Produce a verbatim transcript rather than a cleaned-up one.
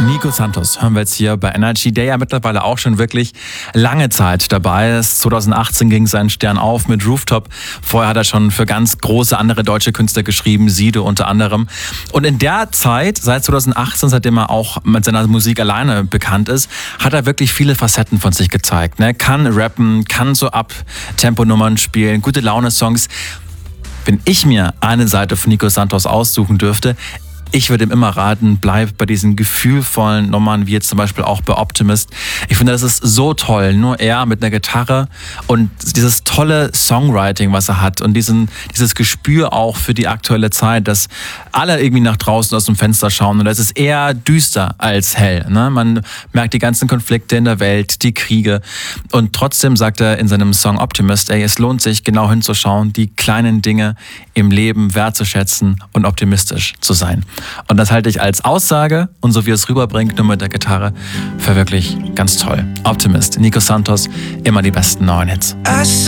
Nico Santos hören wir jetzt hier bei Energy, der ja mittlerweile auch schon wirklich lange Zeit dabei ist. zweitausendachtzehn ging sein Stern auf mit Rooftop. Vorher hat er schon für ganz große andere deutsche Künstler geschrieben, Sido unter anderem. Und in der Zeit, seit zweitausendachtzehn, seitdem er auch mit seiner Musik alleine bekannt ist, hat er wirklich viele Facetten von sich gezeigt. Ne? Kann rappen, kann so Up-Tempo-Nummern spielen, gute Laune-Songs. Wenn ich mir eine Seite von Nico Santos aussuchen dürfte, ich würde ihm immer raten, bleib bei diesen gefühlvollen Nummern, wie jetzt zum Beispiel auch bei Optimist. Ich finde, das ist so toll. Nur er mit einer Gitarre und dieses tolle Songwriting, was er hat und diesen, dieses Gespür auch für die aktuelle Zeit, dass alle irgendwie nach draußen aus dem Fenster schauen und es ist eher düster als hell. Ne? Man merkt die ganzen Konflikte in der Welt, die Kriege und trotzdem sagt er in seinem Song Optimist, ey, es lohnt sich genau hinzuschauen, die kleinen Dinge im Leben wertzuschätzen und optimistisch zu sein. Und das halte ich als Aussage und so wie er es rüberbringt, nur mit der Gitarre, für wirklich ganz toll. Optimist, Nico Santos, immer die besten neuen Hits.